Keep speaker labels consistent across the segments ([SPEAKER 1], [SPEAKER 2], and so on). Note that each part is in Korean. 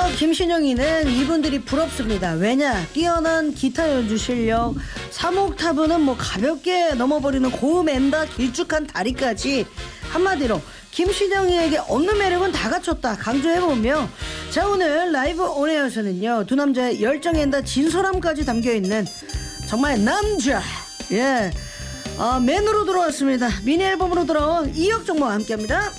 [SPEAKER 1] 김신영이는 이분들이 부럽습니다. 왜냐? 뛰어난 기타 연주 실력, 3옥타브는 뭐 가볍게 넘어버리는 고음 엔다, 길쭉한 다리까지. 한마디로 김신영이에게 없는 매력은 다 갖췄다 강조해보며, 자, 오늘 라이브 온에어에서는요, 두 남자의 열정 엔다 진솔함까지 담겨있는 정말 남자, 맨으로 들어왔습니다. 미니 앨범으로 돌아온 이혁정모와 함께합니다.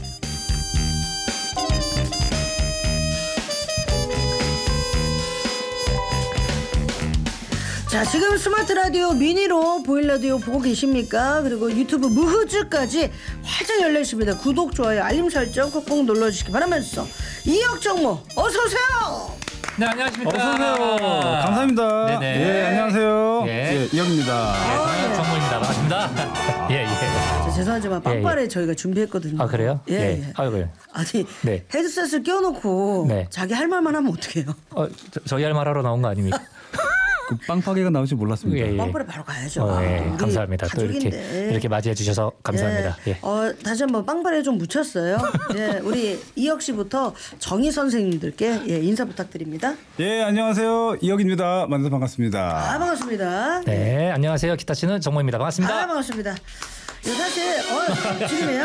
[SPEAKER 1] 자, 지금 스마트 라디오 미니로 보일 라디오 보고 계십니까? 그리고 유튜브 무흐즈까지 활짝 열려 있습니다. 구독, 좋아요, 알림 설정 꾹꾹 눌러주시기 바라면서 이혁정모 어서 오세요.
[SPEAKER 2] 네, 안녕하십니까.
[SPEAKER 3] 어서 오세요. 감사합니다.
[SPEAKER 2] 네네.
[SPEAKER 3] 예, 안녕하세요.
[SPEAKER 2] 예.
[SPEAKER 3] 이혁입니다.
[SPEAKER 2] 정모입니다. 반갑습니다. 예.
[SPEAKER 1] 자, 죄송하지만 빵빠레 저희가 준비했거든요.
[SPEAKER 2] 아, 그래요?
[SPEAKER 1] 예.
[SPEAKER 2] 아이고요.
[SPEAKER 1] 아니,
[SPEAKER 2] 네.
[SPEAKER 1] 헤드셋을 껴놓고
[SPEAKER 2] 네.
[SPEAKER 1] 자기 할 말만 하면 어떡해요?
[SPEAKER 2] 저희 할 말하러 나온 거 아닙니까?
[SPEAKER 3] 그 빵파게가 나올 줄 몰랐습니다.
[SPEAKER 2] 예.
[SPEAKER 1] 빵빠레 바로 가야죠.
[SPEAKER 2] 우리 감사합니다.
[SPEAKER 1] 가족인데.
[SPEAKER 2] 또 이렇게 맞이해 주셔서 감사합니다. 예.
[SPEAKER 1] 다시 한번 빵빠레 좀 묻혔어요. 예, 우리 이혁 씨부터 정희 선생님들께 인사 부탁드립니다.
[SPEAKER 3] 예, 안녕하세요. 이혁입니다. 만나서 반갑습니다.
[SPEAKER 1] 반갑습니다.
[SPEAKER 2] 네, 안녕하세요. 기타 치는 정모입니다. 반갑습니다.
[SPEAKER 1] 반갑습니다. 사실 지금이에요.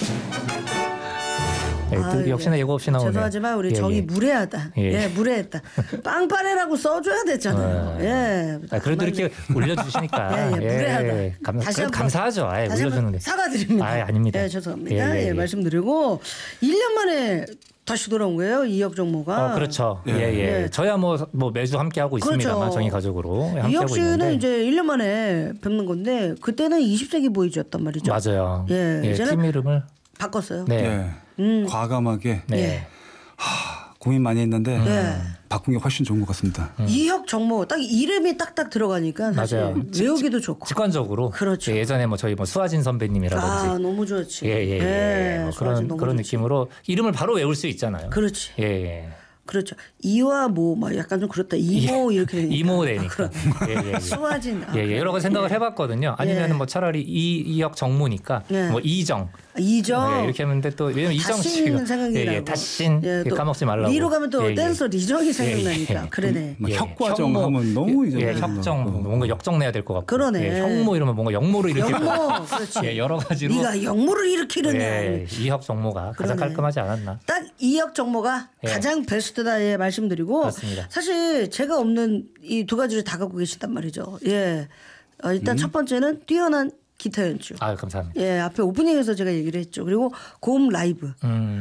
[SPEAKER 2] 또 역시나 예고 없이 나오네요.
[SPEAKER 1] 죄송하지만 우리
[SPEAKER 2] 예,
[SPEAKER 1] 정이
[SPEAKER 2] 예.
[SPEAKER 1] 무례하다.
[SPEAKER 2] 예.
[SPEAKER 1] 무례했다. 빵빠레라고 써줘야 됐잖아요.
[SPEAKER 2] 그래도 이렇게 올려주시니까
[SPEAKER 1] 무례하다. 다시 한번
[SPEAKER 2] 감사하죠.
[SPEAKER 1] 다시
[SPEAKER 2] 올려주는데.
[SPEAKER 1] 사과드립니다.
[SPEAKER 2] 아닙니다.
[SPEAKER 1] 죄송합니다. 말씀드리고 1년 만에 다시 돌아온 거예요, 이혁정모가.
[SPEAKER 2] 그렇죠.
[SPEAKER 1] 예.
[SPEAKER 2] 저야 뭐 매주 함께 하고 있습니다만,
[SPEAKER 1] 그렇죠.
[SPEAKER 2] 정의 가족으로 함께
[SPEAKER 1] 이혁
[SPEAKER 2] 하고
[SPEAKER 1] 씨는
[SPEAKER 2] 있는데.
[SPEAKER 1] 이제 1년 만에 뵙는 건데 그때는 20세기 보이즈였단 말이죠.
[SPEAKER 2] 맞아요.
[SPEAKER 1] 예, 이제는
[SPEAKER 2] 팀 이름을
[SPEAKER 1] 바꿨어요.
[SPEAKER 2] 네.
[SPEAKER 3] 과감하게
[SPEAKER 2] 네.
[SPEAKER 3] 고민 많이 했는데
[SPEAKER 1] 예.
[SPEAKER 3] 바꾼 게 훨씬 좋은 것 같습니다.
[SPEAKER 1] 이혁정모 딱 이름이 딱딱 들어가니까 사실
[SPEAKER 2] 맞아요.
[SPEAKER 1] 외우기도 좋고.
[SPEAKER 2] 직관적으로.
[SPEAKER 1] 그렇죠.
[SPEAKER 2] 예전에 뭐 저희 뭐 수아진 선배님이라든지.
[SPEAKER 1] 너무 좋지.
[SPEAKER 2] 뭐
[SPEAKER 1] 수아진 너무
[SPEAKER 2] 그런
[SPEAKER 1] 좋지.
[SPEAKER 2] 느낌으로 이름을 바로 외울 수 있잖아요.
[SPEAKER 1] 그렇지.
[SPEAKER 2] 예.
[SPEAKER 1] 그렇죠. 이와 뭐 막 약간 좀 그렇다. 이모 이렇게 되니까.
[SPEAKER 2] 이모 되니까.
[SPEAKER 1] 수아진.
[SPEAKER 2] 여러 가지 생각을 해봤거든요. 아니면은 뭐 차라리 이혁 정무니까 뭐 이정.
[SPEAKER 1] 이정.
[SPEAKER 2] 이렇게 하는데 또 왜냐면 이정 씨가
[SPEAKER 1] 생각이 나고.
[SPEAKER 2] 다신
[SPEAKER 1] 또
[SPEAKER 2] 까먹지 말라고.
[SPEAKER 1] 리로 가면 또 댄서 리정이 생각나니까. 그러네.
[SPEAKER 3] 혁과정 하면 너무
[SPEAKER 2] 혁정 뭔가 역정 내야 될 것 같고.
[SPEAKER 1] 그러네.
[SPEAKER 2] 형모 이러면 뭔가 역모를 일으킬 것 같고.
[SPEAKER 1] 그렇지.
[SPEAKER 2] 여러 가지로.
[SPEAKER 1] 네가 역모를 일으키느냐.
[SPEAKER 2] 이혁 정모가 가장 깔끔하지 않았나.
[SPEAKER 1] 딱 이혁 정모가 가장 베스트다 말씀드리고.
[SPEAKER 2] 그렇습니다.
[SPEAKER 1] 사실 제가 없는 이 두 가지를 다 갖고 계신단 말이죠. 일단 첫 번째는 뛰어난 기타 연주.
[SPEAKER 2] 감사합니다.
[SPEAKER 1] 앞에 오프닝에서 제가 얘기를 했죠. 그리고 고음 라이브.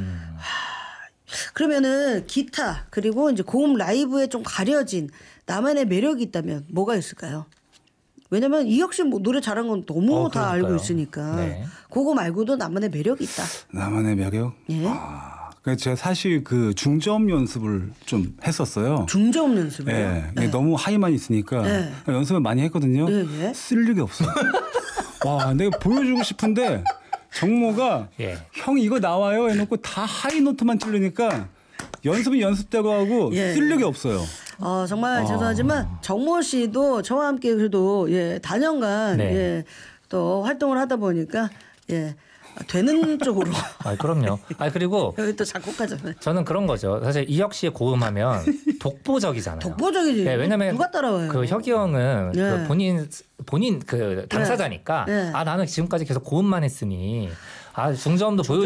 [SPEAKER 1] 그러면은 기타 그리고 이제 고음 라이브에 좀 가려진 나만의 매력이 있다면 뭐가 있을까요? 왜냐면 이혁 씨 뭐 노래 잘한 건 너무 다 알고 있으니까. 네. 그거 말고도 나만의 매력이 있다.
[SPEAKER 3] 나만의 매력?
[SPEAKER 1] 예.
[SPEAKER 3] 제가 사실 그 중저음 연습을 좀 했었어요.
[SPEAKER 1] 중저음 연습을.
[SPEAKER 3] 네. 너무 하이만 있으니까 연습을 많이 했거든요. 쓸 일이 없어요. 와, 내가 보여주고 싶은데 정모가 형 이거 나와요 해놓고 다 하이 노트만 찌르니까 연습은 연습대로 하고 쓸 일이 없어요.
[SPEAKER 1] 정말 죄송하지만 정모 씨도 저와 함께 그래도 다년간 또 활동을 하다 보니까 되는 쪽으로.
[SPEAKER 2] 그럼요. 그리고
[SPEAKER 1] 여기 또 작곡가잖아요.
[SPEAKER 2] 저는 그런 거죠. 사실 이혁 씨의 고음하면 독보적이잖아요.
[SPEAKER 1] 독보적이지.
[SPEAKER 2] 왜냐면
[SPEAKER 1] 누가 따라와요?
[SPEAKER 2] 그 혁이 형은 그 본인 그 당사자니까 나는 지금까지 계속 고음만 했으니 중저음도